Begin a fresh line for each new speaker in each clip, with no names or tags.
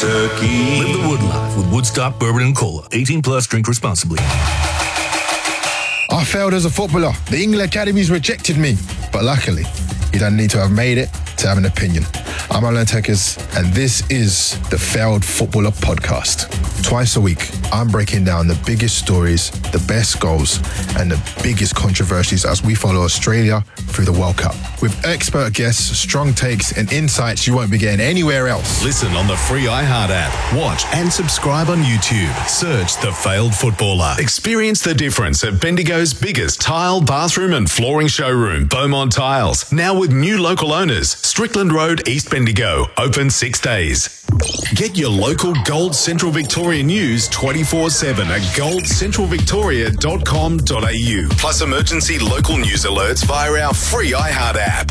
Turkey.
Live the Wood life with Woodstock Bourbon and Cola. 18 plus, drink responsibly.
I failed as a footballer. The England Academies rejected me. But luckily, you don't need to have made it to have an opinion. I'm Alan Tekers, and this is the Failed Footballer Podcast. Twice a week, I'm breaking down the biggest stories, the best goals, and the biggest controversies as we follow Australia through the World Cup. With expert guests, strong takes, and insights you won't be getting anywhere else.
Listen on the free iHeart app. Watch and subscribe on YouTube. Search The Failed Footballer. Experience the difference at Bendigo's biggest tile, bathroom and flooring showroom, Beaumont Tiles. Now with new local owners. Strickland Road, East Bendigo. Open 6 days. Get your local Gold Central Victoria news 24/7 at goldcentralvictoria.com.au. Plus emergency local news alerts via our free iHeart app.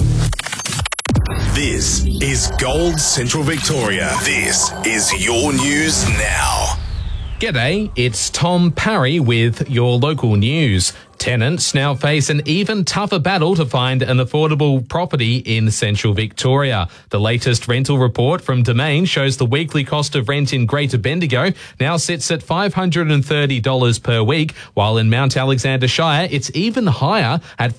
This is Gold Central Victoria. This is your news now.
G'day, it's Tom Parry with your local news. Tenants now face an even tougher battle to find an affordable property in central Victoria. The latest rental report from Domain shows the weekly cost of rent in Greater Bendigo now sits at $530 per week, while in Mount Alexander Shire it's even higher at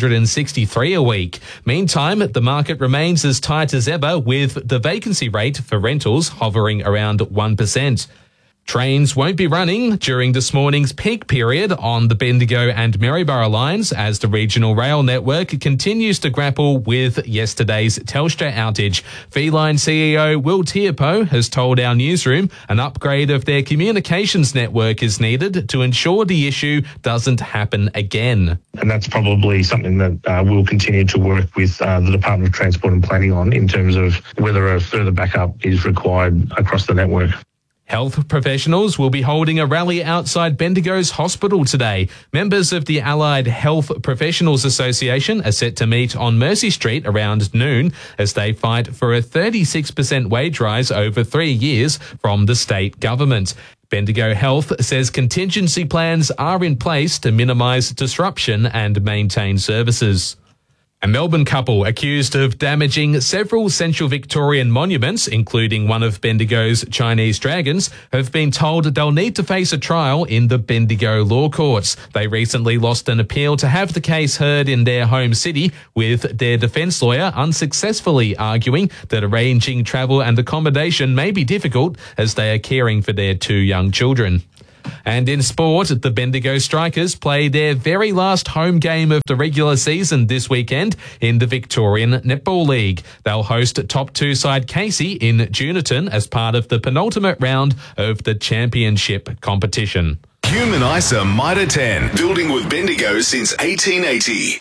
$563 a week. Meantime, the market remains as tight as ever, with the vacancy rate for rentals hovering around 1%. Trains won't be running during this morning's peak period on the Bendigo and Maryborough lines as the regional rail network continues to grapple with yesterday's Telstra outage. V-Line CEO Will Tiapo has told our newsroom an upgrade of their communications network is needed to ensure the issue doesn't happen again.
And that's probably something that we'll continue to work with the Department of Transport and Planning on in terms of whether a further backup is required across the network.
Health professionals will be holding a rally outside Bendigo's hospital today. Members of the Allied Health Professionals Association are set to meet on Mercy Street around noon as they fight for a 36% wage rise over 3 years from the state government. Bendigo Health says contingency plans are in place to minimise disruption and maintain services. A Melbourne couple accused of damaging several central Victorian monuments, including one of Bendigo's Chinese dragons, have been told they'll need to face a trial in the Bendigo law courts. They recently lost an appeal to have the case heard in their home city, with their defence lawyer unsuccessfully arguing that arranging travel and accommodation may be difficult as they are caring for their 2 young children. And in sport, the Bendigo Strikers play their very last home game of the regular season this weekend in the Victorian Netball League. They'll host top 2 side Casey in Juniton as part of the penultimate round of the championship competition.
Human ISA Mitre 10, building with Bendigo since 1880.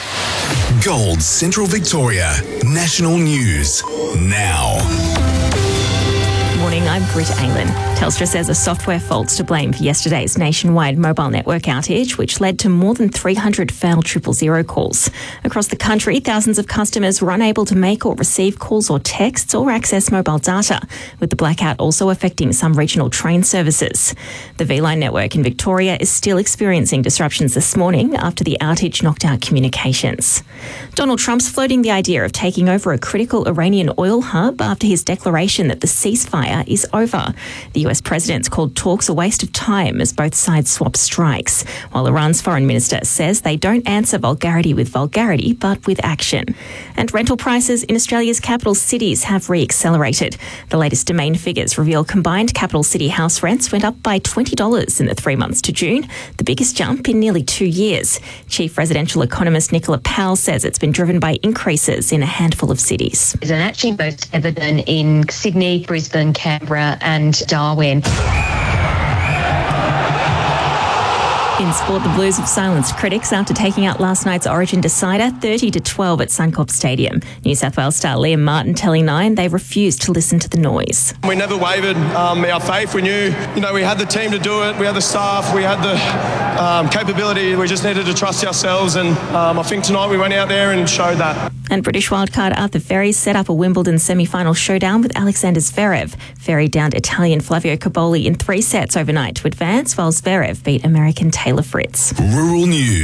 Gold Central Victoria, national news now.
Morning, I'm Britt Aylan. Telstra says a software fault's to blame for yesterday's nationwide mobile network outage, which led to more than 300 failed 000 calls. Across the country, thousands of customers were unable to make or receive calls or texts or access mobile data, with the blackout also affecting some regional train services. The V-Line network in Victoria is still experiencing disruptions this morning after the outage knocked out communications. Donald Trump's floating the idea of taking over a critical Iranian oil hub after his declaration that the ceasefire is over. The US president's called talks a waste of time as both sides swap strikes, while Iran's foreign minister says they don't answer vulgarity with vulgarity, but with action. And rental prices in Australia's capital cities have re-accelerated. The latest Domain figures reveal combined capital city house rents went up by $20 in the 3 months to June, the biggest jump in nearly 2 years. Chief residential economist Nicola Powell says it's been driven by increases in a handful of cities.
It's actually most evident in Sydney, Brisbane, Canberra and Darwin.
In sport, the Blues have silenced critics after taking out last night's Origin decider 30-12 at Suncorp Stadium. New South Wales star Liam Martin telling Nine they refused to listen to the noise.
We never wavered our faith. We knew, we had the team to do it. We had the staff. We had the capability. We just needed to trust ourselves. And I think tonight we went out there and showed that.
And British wildcard Arthur Ferry set up a Wimbledon semi-final showdown with Alexander Zverev. Ferry downed Italian Flavio Cobolli in 3 sets overnight to advance, while Zverev beat American Taylor Fritz.
Rural News.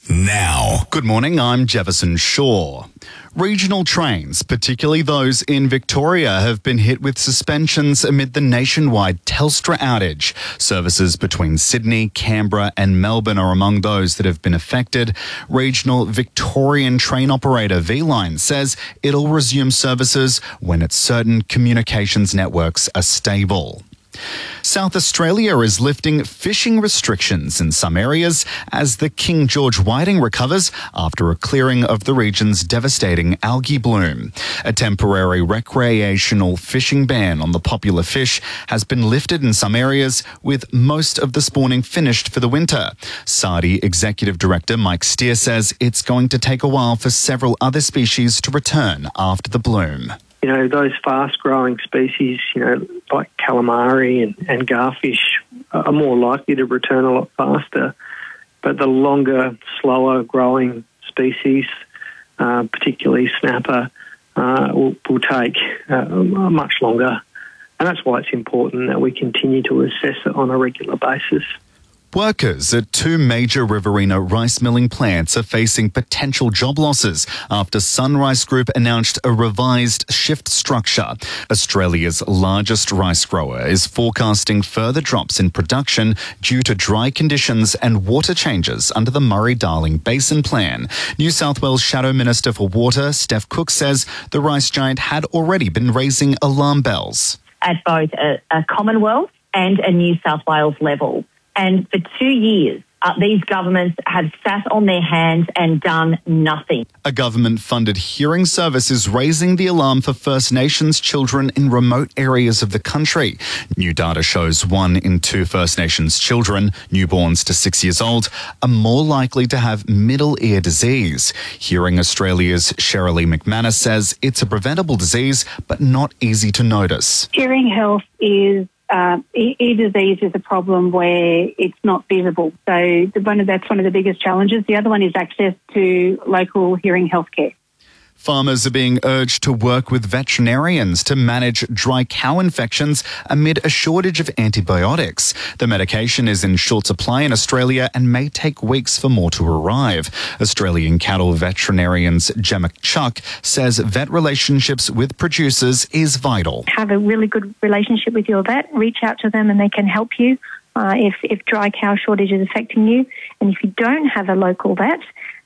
now. Good morning, I'm Jefferson Shaw. Regional trains, particularly those in Victoria, have been hit with suspensions amid the nationwide Telstra outage. Services between Sydney, Canberra and Melbourne are among those that have been affected. Regional Victorian train operator V-Line says it'll resume services when it's certain communications networks are stable. South Australia is lifting fishing restrictions in some areas as the King George whiting recovers after a clearing of the region's devastating algae bloom. A temporary recreational fishing ban on the popular fish has been lifted in some areas, with most of the spawning finished for the winter. SARDI Executive Director Mike Steer says it's going to take a while for several other species to return after the bloom.
You know, those fast-growing species, like calamari and garfish are more likely to return a lot faster. But the longer, slower-growing species, particularly snapper, will take much longer. And that's why it's important that we continue to assess it on a regular basis.
Workers at two major Riverina rice milling plants are facing potential job losses after Sunrise Group announced a revised shift structure. Australia's largest rice grower is forecasting further drops in production due to dry conditions and water changes under the Murray-Darling Basin Plan. New South Wales Shadow Minister for Water, Steph Cook, says the rice giant had already been raising alarm bells.
At both a Commonwealth and a New South Wales level. And for 2 years, these governments have sat on their hands and done nothing.
A government-funded hearing service is raising the alarm for First Nations children in remote areas of the country. New data shows 1 in 2 First Nations children, newborns to 6 years old, are more likely to have middle ear disease. Hearing Australia's Sherilee McManus says it's a preventable disease, but not easy to notice.
Hearing health is ear disease is a problem where it's not visible. So that's one of the biggest challenges. The other one is access to local hearing health care.
Farmers are being urged to work with veterinarians to manage dry cow infections amid a shortage of antibiotics. The medication is in short supply in Australia and may take weeks for more to arrive. Australian cattle veterinarians Gemma Chuck says vet relationships with producers is vital.
Have a really good relationship with your vet. Reach out to them and they can help you if dry cow shortage is affecting you. And if you don't have a local vet,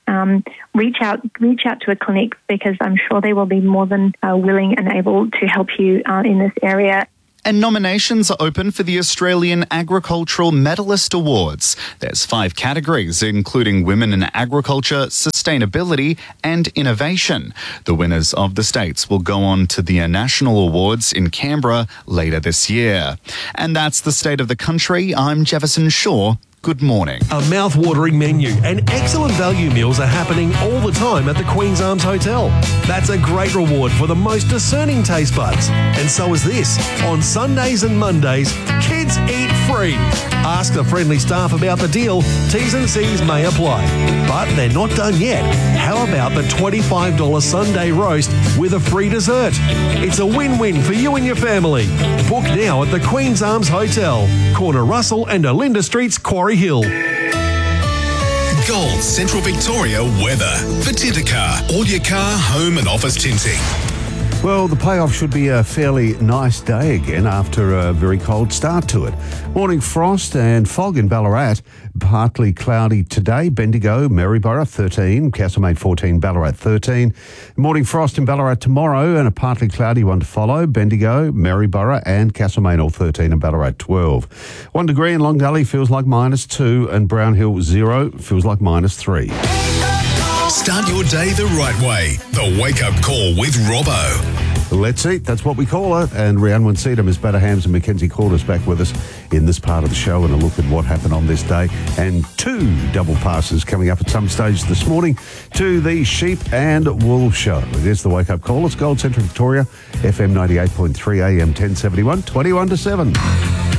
reach out to a clinic, because I'm sure they will be more than willing and able to help you in this area.
And nominations are open for the Australian Agricultural Medalist Awards. There's 5 categories, including Women in Agriculture, Sustainability and Innovation. The winners of the states will go on to the National Awards in Canberra later this year. And that's the state of the country. I'm Jefferson Shaw. Good morning.
A mouth-watering menu and excellent value meals are happening all the time at the Queen's Arms Hotel. That's a great reward for the most discerning taste buds. And so is this. On Sundays and Mondays, kids eat free. Ask the friendly staff about the deal. T's and C's may apply. But they're not done yet. How about the $25 Sunday roast with a free dessert? It's a win-win for you and your family. Book now at the Queen's Arms Hotel, corner Russell and Olinda Streets, Quarry Hill.
Gold Central Victoria weather. For Tintercar, all your car, home and office tinting.
Well, the payoff should be a fairly nice day again after a very cold start to it. Morning frost and fog in Ballarat. Partly cloudy today. Bendigo, Maryborough 13, Castlemaine 14, Ballarat 13. Morning frost in Ballarat tomorrow and a partly cloudy one to follow. Bendigo, Maryborough and Castlemaine all 13 and Ballarat 12. 1 degree in Long Gully feels like -2 and Brown Hill 0 feels like -3.
Start your day the right way. The Wake Up Call with Robbo.
Let's eat, that's what we call it. And Rhiannon Winseedom, Miss Batter Hams and Mackenzie Calder's back with us in this part of the show and a look at what happened on this day. And 2 double passes coming up at some stage this morning to the Sheep and Wool Show. It is the Wake Up Call. It's Gold Central Victoria, FM 98.3 AM 1071, 21 to 7.